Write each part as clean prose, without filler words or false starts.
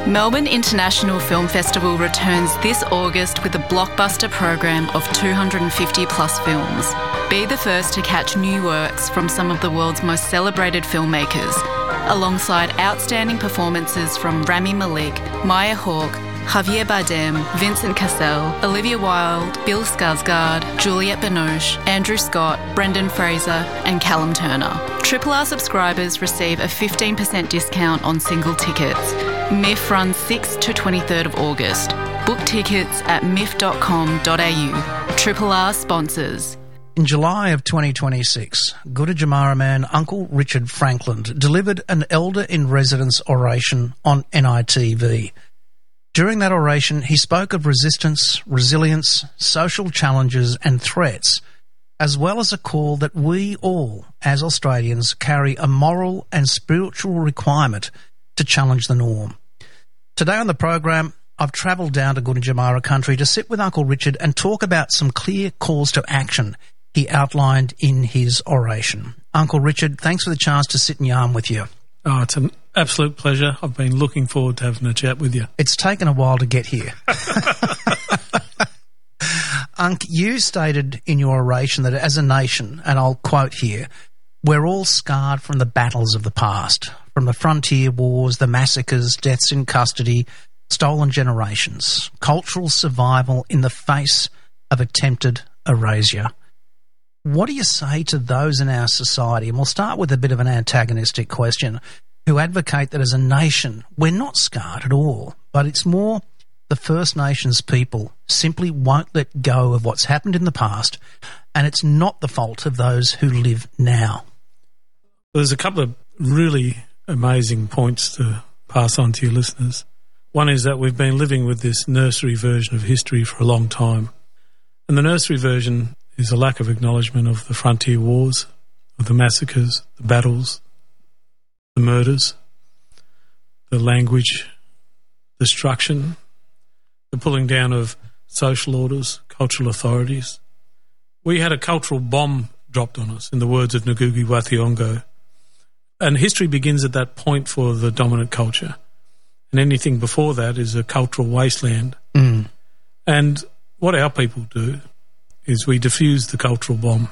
Melbourne International Film Festival returns this August with a blockbuster program of 250 plus films. Be the first to catch new works from some of the world's most celebrated filmmakers, alongside outstanding performances from Rami Malek, Maya Hawke, Javier Bardem, Vincent Cassel, Olivia Wilde, Bill Skarsgård, Juliette Binoche, Andrew Scott, Brendan Fraser and Callum Turner. Triple R subscribers receive a 15% discount on single tickets. MIF runs 6th to 23rd of August. Book tickets at mif.com.au. Triple R sponsors. In July of 2026, Gurrah man Uncle Richard Franklin delivered an elder-in-residence oration on NITV. During that oration, he spoke of resistance, resilience, social challenges and threats, as well as a call that we all, as Australians, carry a moral and spiritual requirement to challenge the norm. Today on the program, I've travelled down to Gurrah country to sit with Uncle Richard and talk about some clear calls to action he outlined in his oration. Uncle Richard, thanks for the chance to sit and yarn with you. Oh, it's an absolute pleasure. I've been looking forward to having a chat with you. It's taken a while to get here. Unc, you stated in your oration that as a nation, and I'll quote here, we're all scarred from the battles of the past, from the frontier wars, the massacres, deaths in custody, stolen generations, cultural survival in the face of attempted erasure. What do you say to those in our society, and we'll start with a bit of an antagonistic question, who advocate that as a nation we're not scarred at all, but it's more the First Nations people simply won't let go of what's happened in the past, and it's not the fault of those who live now? There's a couple of really amazing points to pass on to your listeners. One is that we've been living with this nursery version of history for a long time, and the nursery version is a lack of acknowledgement of the frontier wars, of the massacres, the battles, the murders, the language destruction, the pulling down of social orders, cultural authorities. We had a cultural bomb dropped on us, in the words of Ngugi wa Thiong'o. And history begins at that point for the dominant culture. And anything before that is a cultural wasteland. And what our people do is we diffuse the cultural bomb.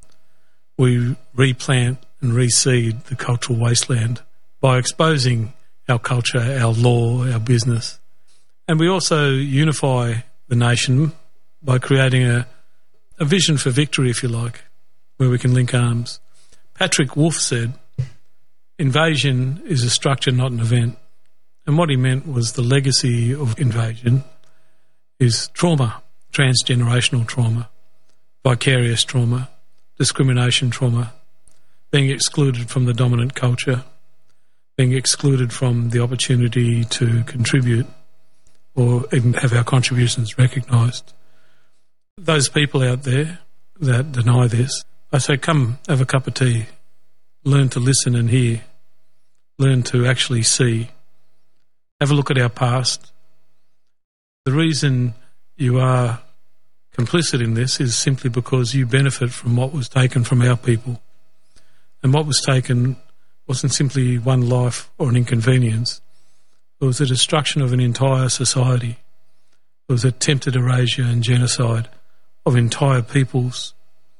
We replant and reseed the cultural wasteland by exposing our culture, our law, our business. And we also unify the nation by creating a vision for victory, if you like, where we can link arms. Patrick Wolf said, invasion is a structure, not an event. And what he meant was the legacy of invasion is trauma, transgenerational trauma, vicarious trauma, discrimination trauma, being excluded from the dominant culture, being excluded from the opportunity to contribute or even have our contributions recognised. Those people out there that deny this, I say, come have a cup of tea, learn to listen and hear, learn to actually see, have a look at our past. The reason you are complicit in this is simply because you benefit from what was taken from our people. And what was taken wasn't simply one life or an inconvenience. It was the destruction of an entire society. It was attempted erasure and genocide of entire peoples.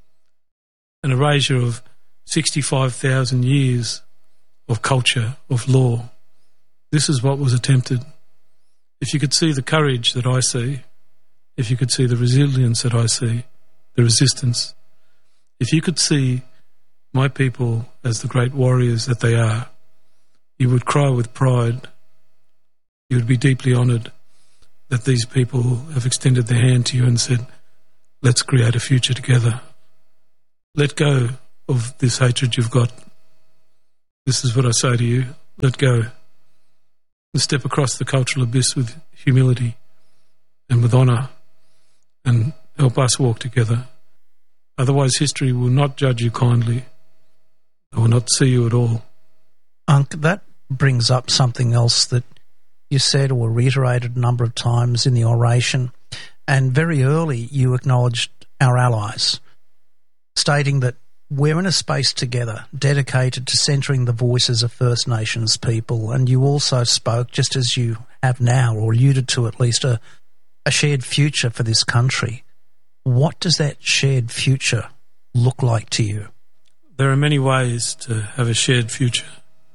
An erasure of 65,000 years of culture, of law. This is what was attempted. If you could see the courage that I see, if you could see the resilience that I see, the resistance, if you could see my people as the great warriors that they are, you would cry with pride. You would be deeply honoured that these people have extended their hand to you and said, let's create a future together. Let go of this hatred you've got. This is what I say to you. Let go and step across the cultural abyss with humility and with honour and help us walk together. Otherwise, history will not judge you kindly. They will not see you at all. Unc, that brings up something else that you said or reiterated a number of times in the oration, and very early you acknowledged our allies, stating that we're in a space together dedicated to centering the voices of First Nations people, and you also spoke, just as you have now, or alluded to at least, a shared future for this country. What does that shared future look like to you? There are many ways to have a shared future.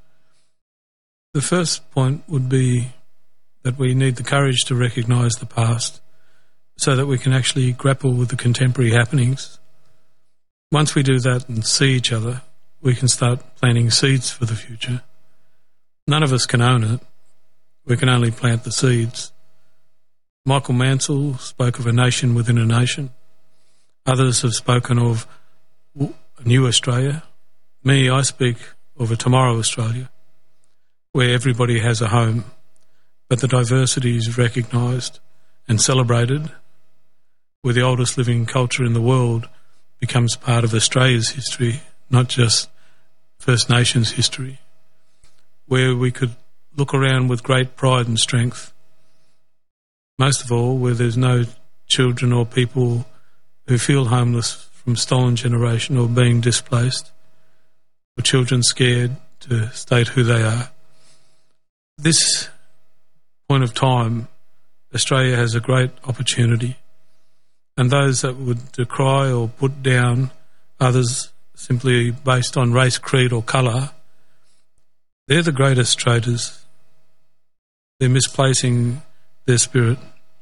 The first point would be that we need the courage to recognise the past so that we can actually grapple with the contemporary happenings. Once we do that and see each other, we can start planting seeds for the future. None of us can own it. We can only plant the seeds. Michael Mansell spoke of a nation within a nation. Others have spoken of a new Australia. Me, I speak of a tomorrow Australia, where everybody has a home, but the diversity is recognised and celebrated, where the oldest living culture in the world becomes part of Australia's history, not just First Nations history, where we could look around with great pride and strength. Most of all, where there's no children or people who feel homeless from stolen generation or being displaced, or children scared to state who they are. This point of time, Australia has a great opportunity, and those that would decry or put down others simply based on race, creed or colour, they're the greatest traitors. They're misplacing their spirit.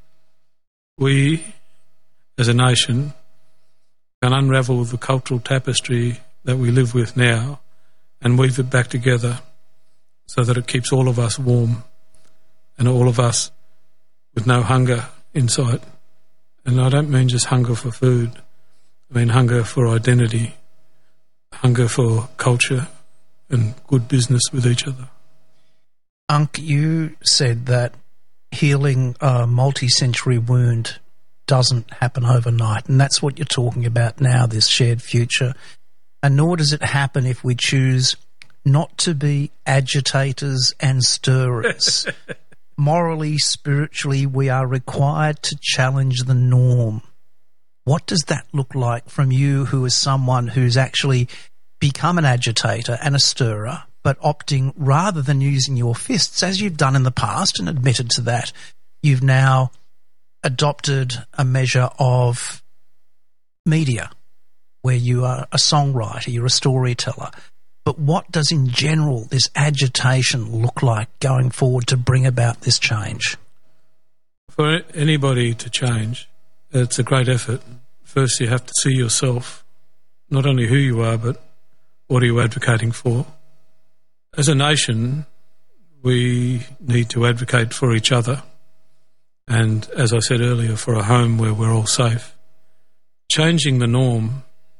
We, as a nation, can unravel the cultural tapestry that we live with now and weave it back together so that it keeps all of us warm and all of us with no hunger in sight. And I don't mean just hunger for food. I mean hunger for identity, hunger for culture and good business with each other. Unc, you said that healing a multi-century wound doesn't happen overnight, and that's what you're talking about now, this shared future. And nor does it happen if we choose not to be agitators and stirrers. Morally, spiritually, we are required to challenge the norm. What does that look like from you, who is someone who's actually become an agitator and a stirrer, but opting, rather than using your fists, as you've done in the past and admitted to that, you've now adopted a measure of media where you are a songwriter, you're a storyteller. But what does in general this agitation look like going forward to bring about this change? For anybody to change, it's a great effort. First, you have to see yourself, not only who you are, but what are you advocating for. As a nation, we need to advocate for each other and, as I said earlier, for a home where we're all safe. Changing the norm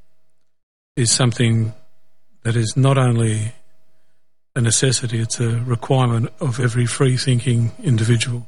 is something that is not only a necessity, it's a requirement of every free-thinking individual.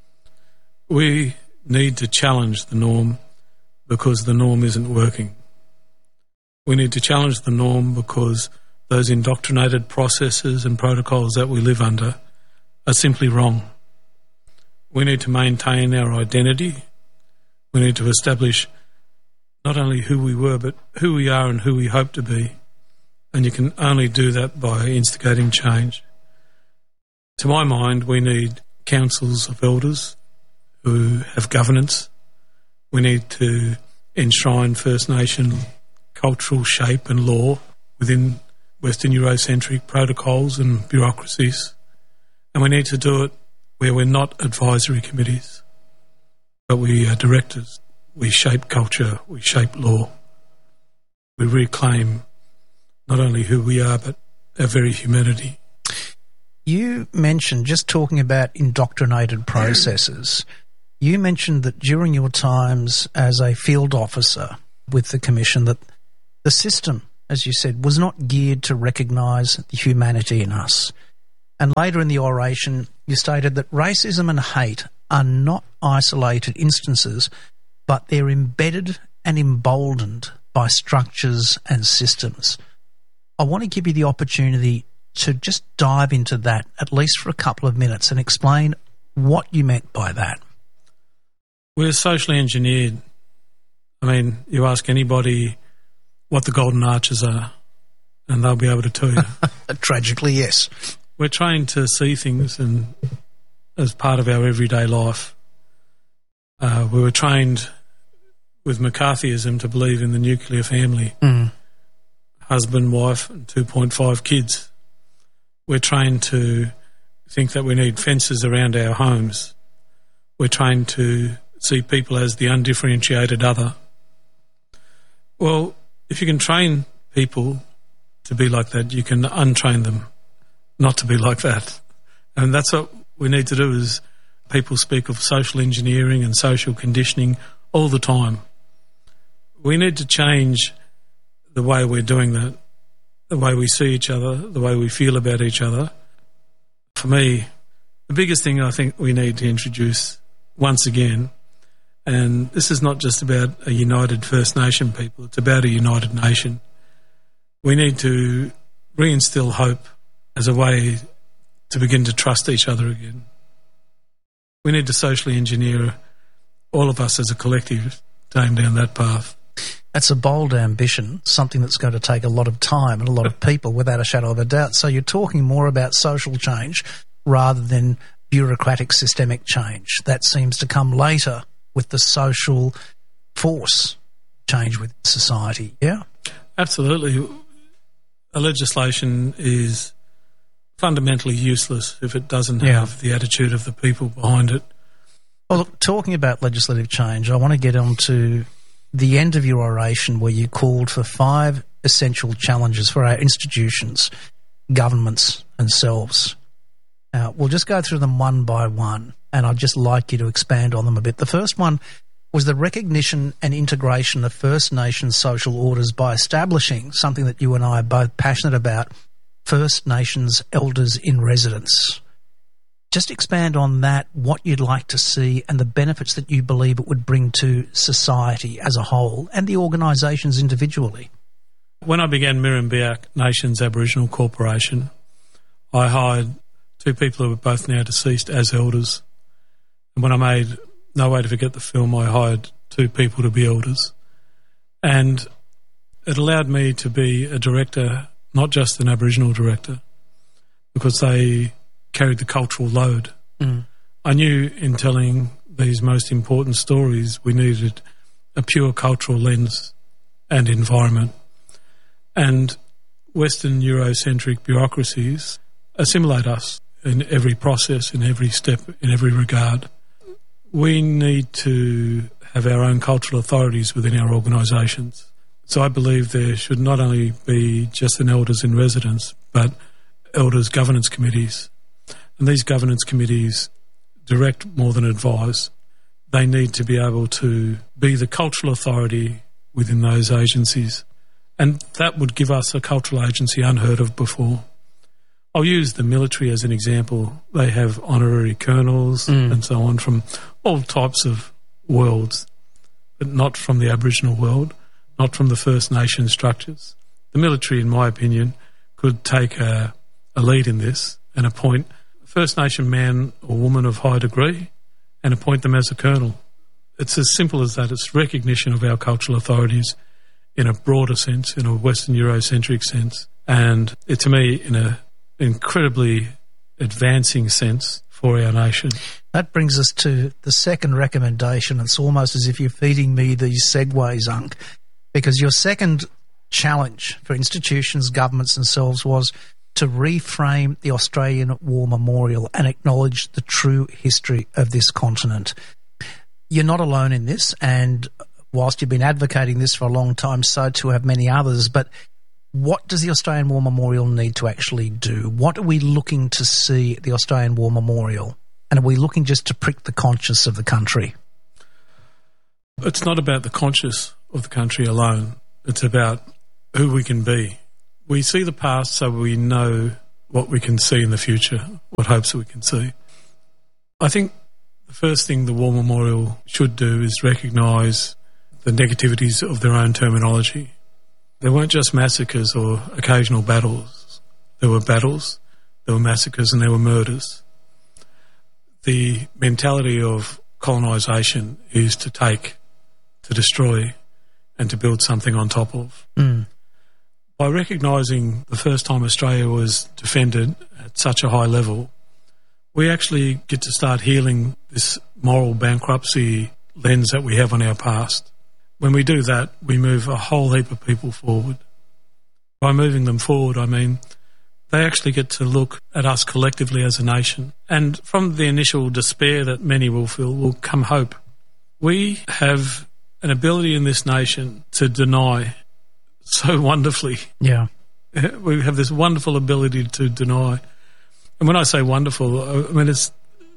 We need to challenge the norm because the norm isn't working. We need to challenge the norm because those indoctrinated processes and protocols that we live under are simply wrong. We need to maintain our identity. We need to establish not only who we were, but who we are and who we hope to be. And you can only do that by instigating change. To my mind, we need councils of elders who have governance. We need to enshrine First Nation cultural shape and law within Western Eurocentric protocols and bureaucracies. And we need to do it where we're not advisory committees, but we are directors. We shape culture, we shape law. We reclaim not only who we are, but our very humanity. You mentioned, just talking about indoctrinated processes, you mentioned that during your times as a field officer with the Commission, that the system, as you said, was not geared to recognise the humanity in us. And later in the oration, you stated that racism and hate are not isolated instances, but they're embedded and emboldened by structures and systems. I want to give you the opportunity to just dive into that, at least for a couple of minutes, and explain what you meant by that. We're socially engineered. I mean, you ask anybody what the golden arches are, and they'll be able to tell you. Tragically, yes. We're trained to see things and as part of our everyday life. We were trained with McCarthyism to believe in the nuclear family, husband, wife, and 2.5 kids. We're trained to think that we need fences around our homes. We're trained to see people as the undifferentiated other. Well, if you can train people to be like that, you can untrain them not to be like that. And that's what we need to do. Is people speak of social engineering and social conditioning all the time. We need to change the way we're doing that, the way we see each other, the way we feel about each other. For me, the biggest thing I think we need to introduce once again, and this is not just about a united First Nation people, it's about a united nation. We need to reinstill hope as a way to begin to trust each other again. We need to socially engineer all of us as a collective to aim down that path. That's a bold ambition, something that's going to take a lot of time and a lot of people, without a shadow of a doubt. So you're talking more about social change rather than bureaucratic systemic change. That seems to come later with the social force change within society, yeah? Absolutely. A legislation is fundamentally useless if it doesn't have the attitude of the people behind it. Well, look, talking about legislative change, I want to get on to the end of your oration where you called for 5 essential challenges for our institutions, governments and selves. We'll just go through them one by one, and I'd just like you to expand on them a bit. The first one was the recognition and integration of First Nations social orders by establishing something that you and I are both passionate about, First Nations Elders in Residence. Just expand on that, what you'd like to see and the benefits that you believe it would bring to society as a whole and the organisations individually. When I began Mirrabooka Nations Aboriginal Corporation, I hired 2 people who were both now deceased as elders. And when I made No Way to Forget the film, I hired 2 people to be elders. And it allowed me to be a director, not just an Aboriginal director, because they carried the cultural load. I knew in telling these most important stories we needed a pure cultural lens and environment. And Western Eurocentric bureaucracies assimilate us in every process, in every step, in every regard. We need to have our own cultural authorities within our organisations. So I believe there should not only be just an Elders in Residence, but Elders governance committees. And these governance committees direct more than advise. They need to be able to be the cultural authority within those agencies. And that would give us a cultural agency unheard of before. I'll use the military as an example. They have honorary colonels and so on from all types of worlds, but not from the Aboriginal world, not from the First Nation structures. The military, in my opinion, could take a lead in this and appoint a First Nation man or woman of high degree and appoint them as a colonel. It's as simple as that. It's recognition of our cultural authorities in a broader sense, in a Western Eurocentric sense, and to me, in an incredibly advancing sense for our nation. That brings us to the second recommendation. It's almost as if you're feeding me these segues, Unc, because your second challenge for institutions, governments themselves was to reframe the Australian War Memorial and acknowledge the true history of this continent. You're not alone in this, and whilst you've been advocating this for a long time, so too have many others, but what does the Australian War Memorial need to actually do? What are we looking to see at the Australian War Memorial? And are we looking just to prick the conscience of the country? It's not about the conscience of the country alone. It's about who we can be. We see the past so we know what we can see in the future, what hopes we can see. I think the first thing the War Memorial should do is recognise the negativities of their own terminology. There weren't just massacres or occasional battles. There were battles, there were massacres, and there were murders. The mentality of colonisation is to take, to destroy, and to build something on top of. By recognising the first time Australia was defended at such a high level we actually get to start healing this moral bankruptcy lens that we have on our past. When we do that, we move a whole heap of people forward. By moving them forward, I mean they actually get to look at us collectively as a nation. And from the initial despair that many will feel will come hope. We have an ability in this nation to deny so wonderfully. Yeah. We have this wonderful ability to deny. And when I say wonderful, I mean it's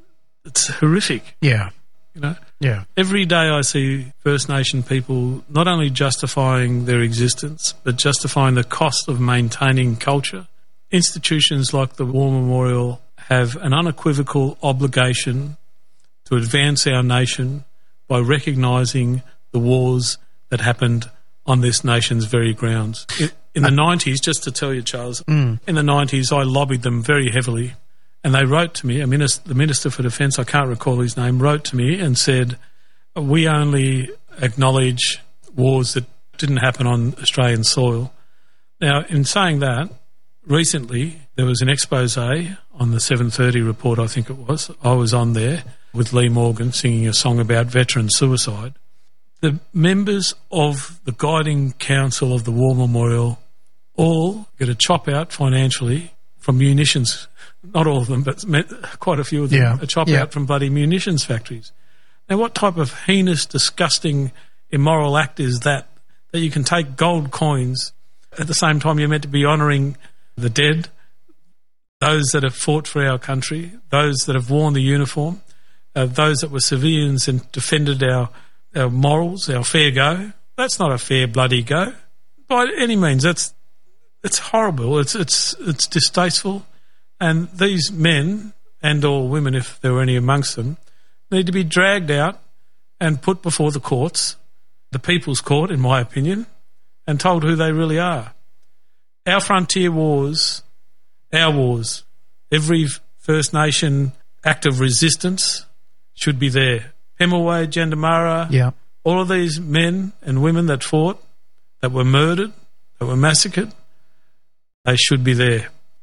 horrific. Yeah. You know? Yeah. Every day I see First Nation people not only justifying their existence, but justifying the cost of maintaining culture. Institutions like the War Memorial have an unequivocal obligation to advance our nation by recognising the wars that happened on this nation's very grounds. In the 90s, just to tell you, Charles, in the 90s I lobbied them very heavily, and they wrote to me, the Minister for Defence, I can't recall his name, wrote to me and said, we only acknowledge wars that didn't happen on Australian soil. Now, in saying that, recently there was an expose on the 7:30 report, I think it was. I was on there with Lee Morgan singing a song about veteran suicide. The members of the guiding council of the War Memorial all get a chop out financially from munitions. Not all of them, but quite a few of them. Yeah. A chop out from bloody munitions factories. Now, what type of heinous, disgusting, immoral act is that you can take gold coins at the same time you're meant to be honouring the dead, those that have fought for our country, those that have worn the uniform, those that were civilians and defended our morals, our fair go? That's not a fair bloody go by any means. It's horrible. It's distasteful, and these men and or women, if there were any amongst them, need to be dragged out and put before the courts, the People's Court, in my opinion, and told who they really are. Our frontier wars, our wars, every First Nation act of resistance should be there. Pemulwuy, Jandamara, all of these men and women that fought, that were murdered, that were massacred, they should be there.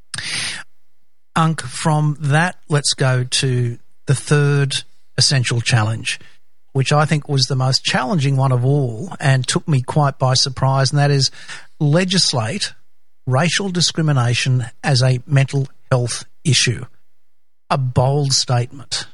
Unk, from that, let's go to the third essential challenge, which I think was the most challenging one of all and took me quite by surprise, and that is legislate racial discrimination as a mental health issue. A bold statement.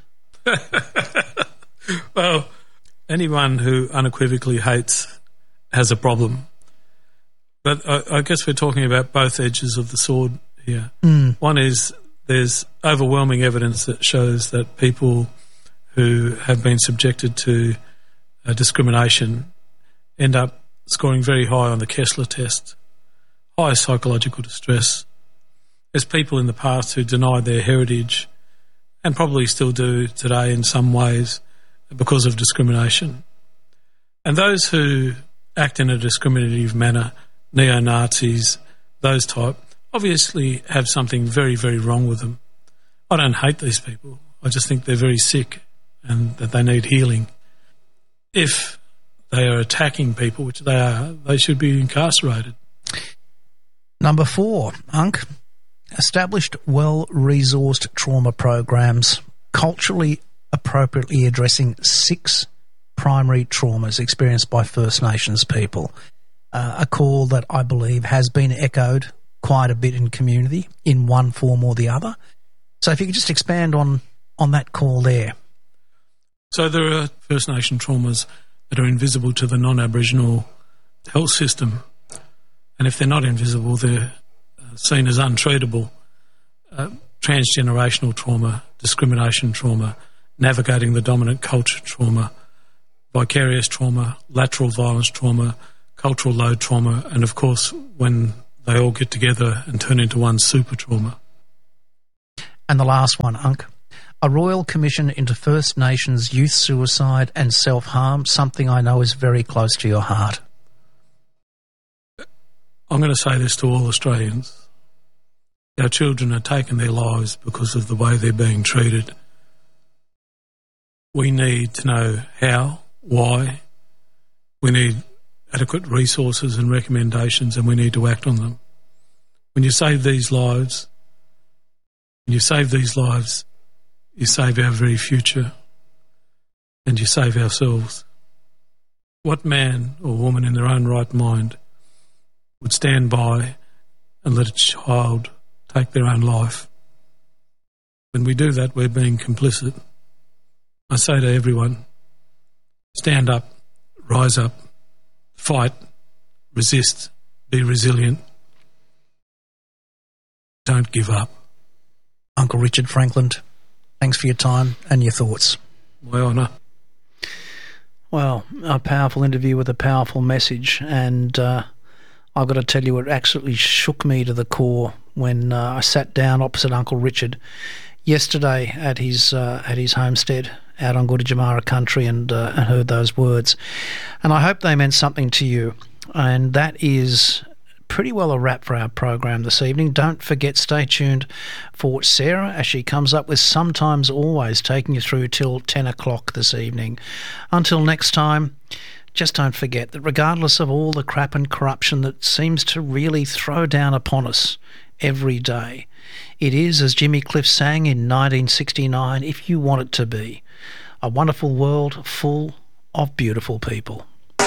Well, anyone who unequivocally hates has a problem. But I guess we're talking about both edges of the sword here. One is there's overwhelming evidence that shows that people who have been subjected to discrimination end up scoring very high on the Kessler test, high psychological distress. There's people in the past who denied their heritage and probably still do today in some ways because of discrimination. And those who act in a discriminative manner, neo-Nazis, those type, obviously have something very, very wrong with them. I don't hate these people. I just think they're very sick and that they need healing. If they are attacking people, which they are, they should be incarcerated. Number 4, Unk. Established well-resourced trauma programs, culturally appropriately addressing 6 primary traumas experienced by First Nations people. A call that I believe has been echoed quite a bit in community in one form or the other. So if you could just expand on that call there. So there are First Nation traumas that are invisible to the non-Aboriginal health system. And if they're not invisible, they're seen as untreatable. Transgenerational trauma, discrimination trauma, navigating the dominant culture trauma, vicarious trauma, lateral violence trauma, cultural load trauma, and of course when they all get together and turn into one super trauma. And the last one, Unk. A Royal Commission into First Nations youth suicide and self-harm, something I know is very close to your heart. I'm going to say this to all Australians. Our children are taking their lives because of the way they're being treated. We need to know how, why. We need adequate resources and recommendations, and we need to act on them. When you save these lives, you save our very future, and you save ourselves. What man or woman in their own right mind would stand by and let a child take their own life? When we do that, we're being complicit. I say to everyone, stand up, rise up, fight, resist, be resilient. Don't give up. Uncle Richard Frankland, thanks for your time and your thoughts. My honour. Well, a powerful interview with a powerful message, and I've got to tell you, it absolutely shook me to the core when I sat down opposite Uncle Richard yesterday at his homestead out on Gurudjamara country and heard those words. And I hope they meant something to you. And that is pretty well a wrap for our program this evening. Don't forget, stay tuned for Sarah as she comes up with Sometimes Always, taking you through till 10 o'clock this evening. Until next time, just don't forget that regardless of all the crap and corruption that seems to really throw down upon us every day, it is, as Jimmy Cliff sang in 1969, if you want it to be, a wonderful world full of beautiful people.